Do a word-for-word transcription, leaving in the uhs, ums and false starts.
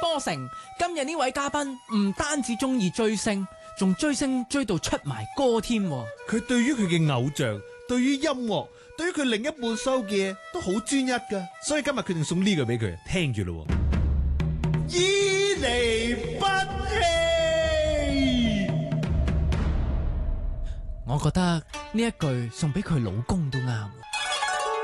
魔城。今日呢位嘉賓唔單止中意追星，仲追星追到出埋歌添。 佢對於佢嘅偶像，對於音樂，對於佢另一半收嘅都好專一噶，所以今日決定送呢個俾佢，聽住咯。依離不棄， 我覺得呢一句送俾佢老公都啱。